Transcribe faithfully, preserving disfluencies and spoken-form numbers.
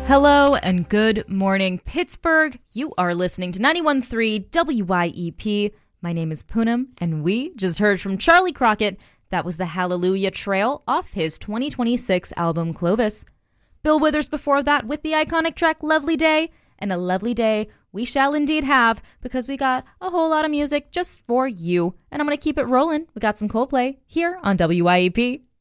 Hello and good morning, Pittsburgh. You are listening to ninety-one point three W Y E P. My name is Poonam, and we just heard from Charlie Crockett. That was the Hallelujah Trail off his twenty twenty-six album Clovis. Bill Withers before that with the iconic track Lovely Day, and a lovely day we shall indeed have because we got a whole lot of music just for you. And I'm going to keep it rolling. We got some Coldplay here on W Y E P.